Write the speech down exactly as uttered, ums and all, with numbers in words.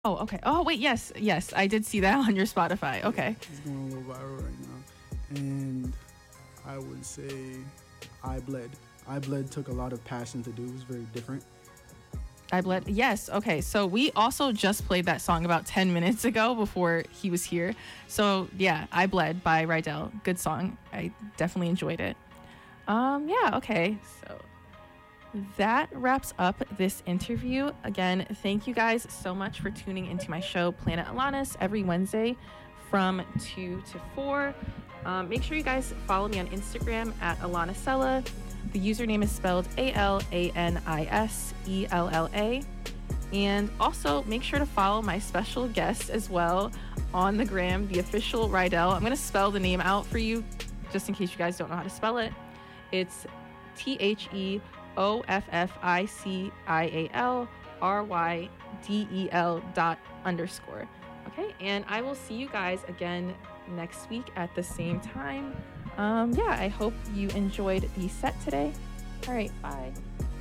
Oh, okay. Oh, wait, yes, yes, I did see that on your Spotify. Okay. It's going a little viral right now. And I would say I Bled. I Bled took a lot of passion to do. It was very different. I Bled. Yes. Okay. So we also just played that song about ten minutes ago before he was here. So yeah, I Bled by Rydell. Good song. I definitely enjoyed it. Um, yeah. Okay. So that wraps up this interview. Again, thank you guys so much for tuning into my show, Planet Alanis, every Wednesday from two to four. Um, make sure you guys follow me on Instagram at Alanisella. The username is spelled A L A N I S E L L A. And also make sure to follow my special guest as well on the gram, the official Rydell. I'm going to spell the name out for you just in case you guys don't know how to spell it. It's T H E O F F I C I A L R Y D E L dot underscore. Okay, and I will see you guys again next week at the same time. Um, yeah, I hope you enjoyed the set today. All right, bye.